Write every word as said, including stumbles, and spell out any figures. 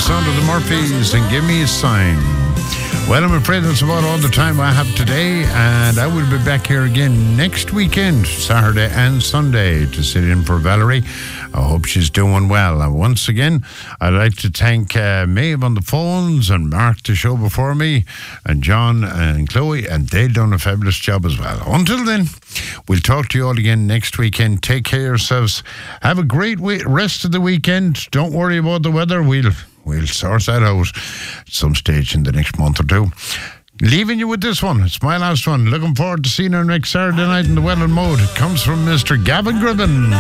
sound of the Murphys and Give Me a Sign. Well, I'm afraid that's about all the time I have today, and I will be back here again next weekend, Saturday and Sunday, to sit in for Valerie. I hope she's doing well. And once again, I'd like to thank uh, Maeve on the phones and Mark, the show before me, and John and Chloe, and they've done a fabulous job as well. Until then, we'll talk to you all again next weekend. Take care of yourselves. Have a great week, rest of the weekend. Don't worry about the weather. We'll We'll sort that out at some stage in the next month or two. Leaving you with this one. It's my last one. Looking forward to seeing you next Saturday night in the Welland Mode. It comes from Mister Gavin Gribben.